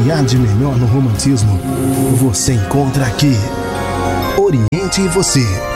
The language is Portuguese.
que há de melhor no romantismo você encontra aqui. Oriente Você.